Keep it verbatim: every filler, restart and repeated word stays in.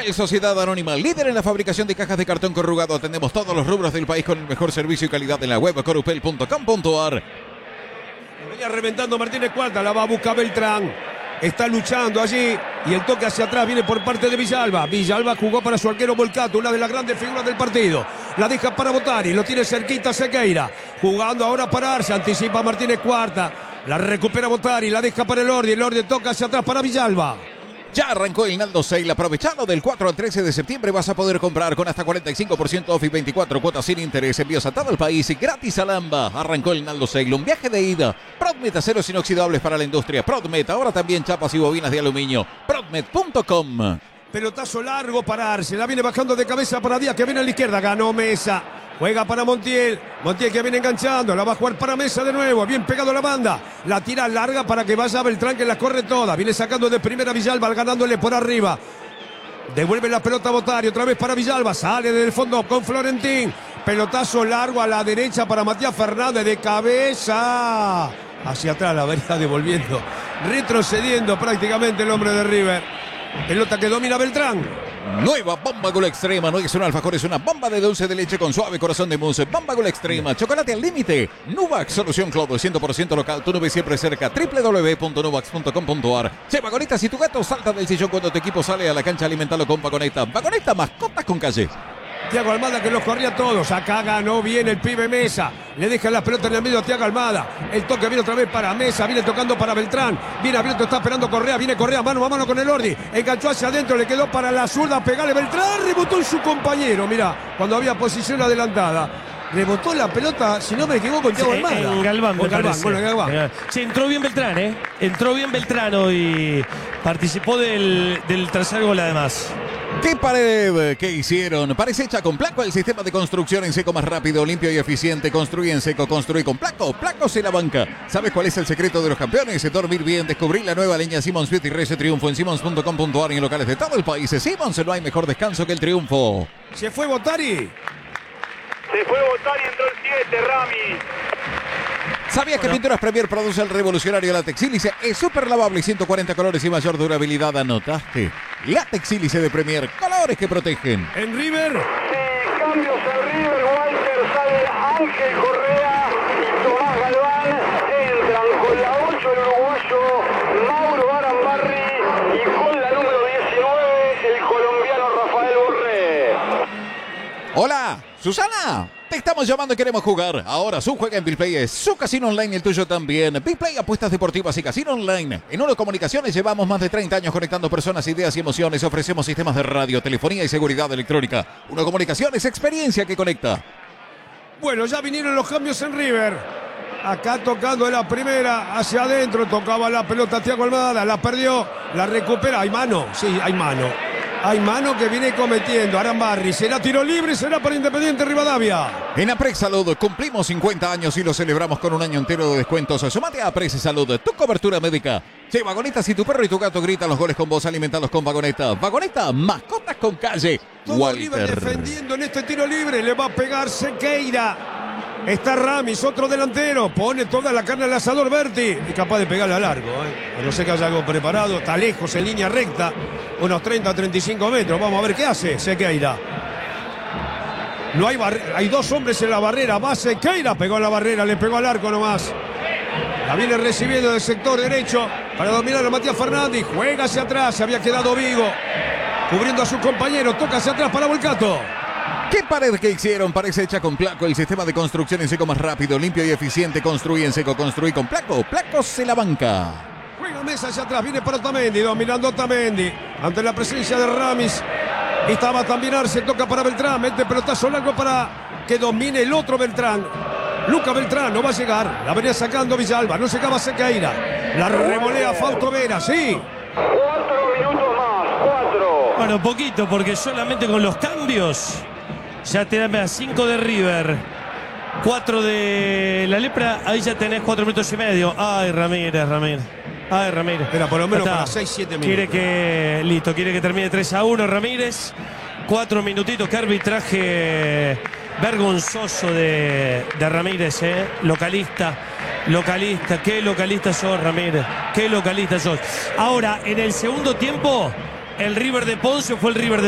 Real Sociedad Anónima, líder en la fabricación de cajas de cartón corrugado. Atendemos todos los rubros del país con el mejor servicio y calidad en la web corupel punto com punto ar. Venía reventando Martínez Cuarta, la va a buscar Beltrán. Está luchando allí y el toque hacia atrás viene por parte de Villalba. Villalba jugó para su arquero Volcato, una de las grandes figuras del partido. La deja para Botari, lo tiene cerquita Sequeira. Jugando ahora para Arce, anticipa Martínez Cuarta. La recupera Botari, la deja para el Ordi. El Ordi toca hacia atrás para Villalba. Ya arrancó el Naldo Sale. Aprovechando del cuatro al trece de septiembre vas a poder comprar con hasta cuarenta y cinco por ciento off y veinticuatro cuotas sin interés. Envíos a todo el país y gratis a Lamba. Arrancó el Naldo Sale. Un viaje de ida. Prodmet, aceros inoxidables para la industria. Prodmet, ahora también chapas y bobinas de aluminio. Prodmet punto com. Pelotazo largo para Arce. La viene bajando de cabeza para Díaz, que viene a la izquierda. Ganó Mesa. Juega para Montiel. Montiel que viene enganchando. La va a jugar para Mesa de nuevo. Bien pegado a la banda. La tira larga para que vaya Beltrán, que la corre toda. Viene sacando de primera Villalba, ganándole por arriba. Devuelve la pelota a Botari. Otra vez para Villalba. Sale desde el fondo con Florentín. Pelotazo largo a la derecha para Matías Fernández. De cabeza. Hacia atrás la vería devolviendo. Retrocediendo prácticamente el hombre de River. Pelota que domina Beltrán. Nueva bomba Gol Extrema. No es un alfajor, es una bomba de dulce de leche con suave corazón de mousse. Bomba Gol Extrema. Chocolate al límite. Nuvax, solución Clodo, cien por ciento local. Tu nube siempre cerca. doble u doble u doble u punto nuvax punto com punto ar. Che, Vagoneta, si tu gato salta del sillón cuando tu equipo sale a la cancha, alimentalo con Vagoneta. Vagoneta, mascotas con calle. Thiago Almada, que los corría todos. Acá ganó bien el pibe Mesa. Le deja la pelota en el medio a Thiago Almada. El toque viene otra vez para Mesa. Viene tocando para Beltrán. Viene abierto, está esperando Correa. Viene Correa mano a mano con el Ordi. Enganchó hacia adentro. Le quedó para la zurda. Pegarle Beltrán. Rebotó en su compañero. Mirá, cuando había posición adelantada. Rebotó la pelota, si no me equivoco, con Thiago sí, Almada. En Galván, me Galván, parece. bueno, Galván. Sí, entró bien Beltrán, ¿eh? Entró bien Beltrán y participó del, del tercer gol además. ¿Qué pared que hicieron? Parece hecha con Placo, el sistema de construcción en seco más rápido, limpio y eficiente. Construye en seco, construye con Placo. Placo se la banca. ¿Sabes cuál es el secreto de los campeones? Dormir bien. Descubrir la nueva línea Simmons Beauty Rece Triunfo en simmons punto com punto ar y en locales de todo el país. Simmons, no hay mejor descanso que el triunfo. Se fue Botari. Se fue Botari, entró el siete, Rami. ¿Sabías bueno. que Pinturas Premier produce el revolucionario látex sílice? Es súper lavable, ciento cuarenta colores y mayor durabilidad. ¿Anotaste? Látex sílice de Premier, colores que protegen. En River. Sí, cambios en River. Walter sale Ángel Correa y Tomás Galván. Entran con la ocho el uruguayo Mauro Arambarri y con la número diecinueve el colombiano Rafael Borré. Hola, Susana. Te estamos llamando y queremos jugar. Ahora su juega en BillPlay es su casino online y el tuyo también. BillPlay, apuestas deportivas y casino online. En Uno Comunicaciones llevamos más de treinta años conectando personas, ideas y emociones. Ofrecemos sistemas de radio, telefonía y seguridad electrónica. Uno Comunicaciones, experiencia que conecta. Bueno, ya vinieron los cambios en River. Acá tocando en la primera, hacia adentro. Tocaba la pelota Thiago Almada, la perdió, la recupera. Hay mano, sí, hay mano. Hay mano que viene cometiendo Arambarri. Será tiro libre, será para Independiente Rivadavia. En Aprex Salud cumplimos cincuenta años y lo celebramos con un año entero de descuentos. Sumate a Aprex Salud, tu cobertura médica. Che, Vagoneta, si tu perro y tu gato gritan los goles con vos, alimentalos con Vagoneta. Vagoneta, mascotas con calle. Todo Walter. River defendiendo en este tiro libre. Le va a pegar Sequeira. Está Ramis, otro delantero. Pone toda la carne al asador Berti. Es capaz de pegarle a largo, ¿eh? A no ser que haya algo preparado. Está lejos en línea recta. Unos treinta a treinta y cinco metros. Vamos a ver qué hace Sequeira. No hay barrera. Hay dos hombres en la barrera. Va Sequeira. Pegó a la barrera. Le pegó al arco nomás. La viene recibiendo del sector derecho para dominar a Matías Fernández. Juega hacia atrás. Se había quedado Vigo. Cubriendo a sus compañeros. Toca hacia atrás para Volcato. ¿Qué pared que hicieron? Parece hecha con Placo, el sistema de construcción en seco más rápido, limpio y eficiente. Construye en seco, construye con Placo. Placo se la banca. Juega Mesa hacia atrás, viene para Otamendi, dominando Otamendi. Ante la presencia de Ramis. Estaba también Arce, toca para Beltrán, mete pelotazo largo para que domine el otro Beltrán. Luca Beltrán no va a llegar, la venía sacando Villalba, no llegaba Sequeira. La revolea Fausto Vera, sí. Cuatro minutos más, cuatro. Bueno, poquito, porque solamente con los cambios ya te da cinco de River, cuatro de la Lepra, ahí ya tenés cuatro minutos y medio. Ay, Ramírez, Ramírez. Ay, Ramírez. Era por lo menos Está. para seis, siete minutos. Quiere que, listo, quiere que termine tres a uno Ramírez. Cuatro minutitos, qué arbitraje vergonzoso de, de Ramírez, ¿eh? Localista, localista, qué localista sos, Ramírez, qué localista sos. Ahora, en el segundo tiempo, el River de Ponce fue el River de